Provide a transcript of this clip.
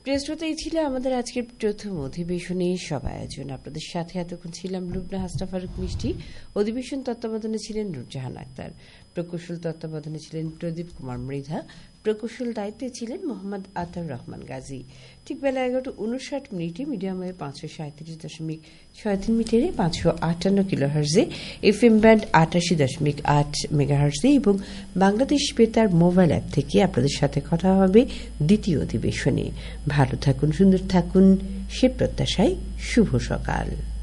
প্রিয় শ্রোতা, এই ছিল আমাদের আজকের প্রথম অধিবেশনে সব আয়োজন। আপনাদের সাথে এতক্ষণ ছিলাম লুবনা হাসনা ফারুক মিষ্টি। অধিবেশন তত্ত্বাবধানে ছিলেন নুরজাহান আক্তার, প্রকৌশল তত্ত্বাবধানে ছিলেন প্রদীপ কুমার মৃধা, প্রকৌশল দায়িত্বে ছিলেন মোহাম্মদ আতাউর রহমান গাজী। ঠিক বেলা 11:59 মিডিয়াম ওয়েভ 537.63 মিটারে, 558 কিলোহার্জে, এফএম ব্যান্ড 88.8 মেগাহার্জে এবং বাংলাদেশ বেতার মোবাইল অ্যাপ থেকে আপনাদের সাথে কথা হবে দ্বিতীয় অধিবেশনে। ভালো থাকুন, সুন্দর থাকুন, সে প্রত্যাশায় শুভ সকাল।